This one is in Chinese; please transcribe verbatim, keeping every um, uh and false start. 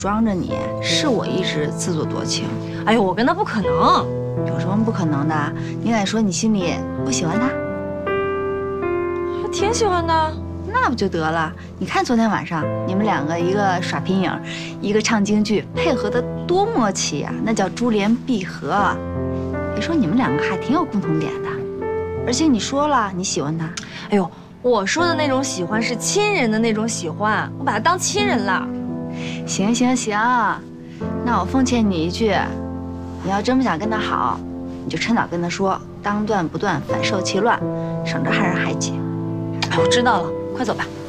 装着你，是我一直自作多情。 哎呦，我跟他不可能， 有什么不可能的？你敢说你心里不喜欢他？ 还挺喜欢的。 那不就得了？你看昨天晚上你们两个，一个耍皮影，一个唱京剧，配合的多默契呀、啊，那叫珠联璧合。别说你们两个还挺有共同点的，而且你说了你喜欢他。 哎呦，我说的那种喜欢是亲人的那种喜欢，我把他当亲人了。 行行行，那我奉劝你一句，你要真不想跟他好，你就趁早跟他说，当断不断，反受其乱，省着害人害己。 哎，我知道了，快走吧。